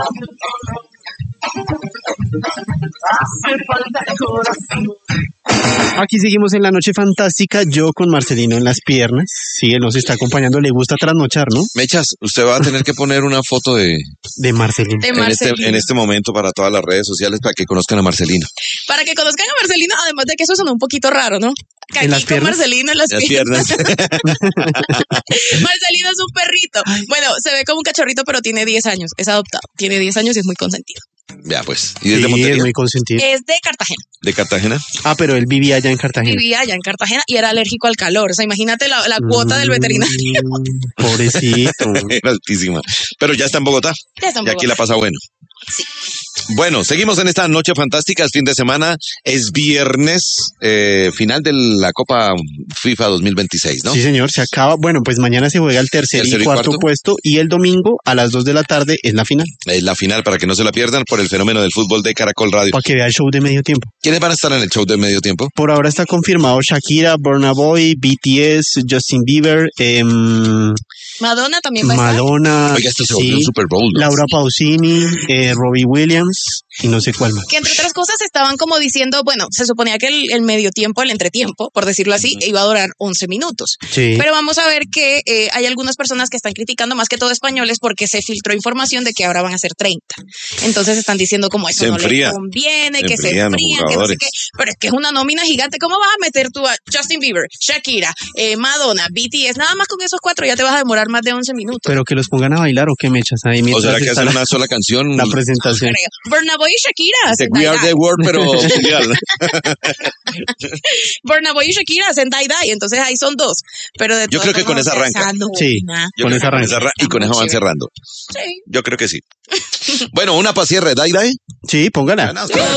Aquí seguimos en la noche fantástica, yo con Marcelino en las piernas. Sí, él nos está acompañando, le gusta trasnochar, ¿no? Mechas, usted va a tener que poner una foto de Marcelino. En este momento para todas las redes sociales para que conozcan a Marcelino. Para que conozcan a Marcelino, además de que eso sonó un poquito raro, ¿no? ¿En las piernas? Marcelino en las piernas. Marcelino es un perrito. Bueno, se ve como un cachorrito, pero tiene 10 años. Es adoptado. Tiene 10 años y es muy consentido. Ya, pues. ¿Y desde Sí, Montería? es muy consentido. Es de Cartagena. ¿De Cartagena? Ah, pero él vivía allá en Cartagena. Vivía allá en Cartagena y era alérgico al calor. O sea, imagínate la cuota del veterinario. Pobrecito. Era altísima. Pero ya está en Bogotá. Ya está en Y aquí Bogotá. la pasa bueno. Sí. Bueno, seguimos en esta noche fantástica, es fin de semana, es viernes, final de la Copa FIFA 2026, ¿no? Sí, señor, se acaba. Bueno, pues mañana se juega el tercer y cuarto puesto y el domingo a las 2 de la tarde es la final. Es la final para que no se la pierdan por el fenómeno del fútbol de Caracol Radio. Para que vea el show de medio tiempo. ¿Quiénes van a estar en el show de medio tiempo? Por ahora está confirmado Shakira, Burna Boy, BTS, Justin Bieber, Madonna también va a estar. Madonna, Oiga, esto se volvió un Super Bowl, ¿no? Laura Pausini, Robbie Williams y no sé cuál más. Que entre otras cosas estaban como diciendo, bueno, se suponía que el medio tiempo, el entretiempo, por decirlo así, iba a durar 11 minutos. Sí. Pero vamos a ver que hay algunas personas que están criticando, más que todo españoles, porque se filtró información de que ahora van a ser 30. Entonces están diciendo como eso no les conviene, que se enfrían, que no sé qué. Pero es que es una nómina gigante. ¿Cómo vas a meter tú a Justin Bieber, Shakira, Madonna, BTS? Nada más con esos 4 ya te vas a demorar más de 11 minutos. Pero que los pongan a bailar o que me echas ahí ¿O será que está hacen una sola canción? La presentación. Burna Boy y Shakira. We Are the World, pero mundial. Burna Boy y Shakira hacen Die Die, entonces ahí son 2. Pero de yo creo que con esa arranca. Sí, con esa arranca. Y con esa van cerrando. Sí. Yo creo que sí. Bueno, una para cierre, Die Die. Sí, póngala.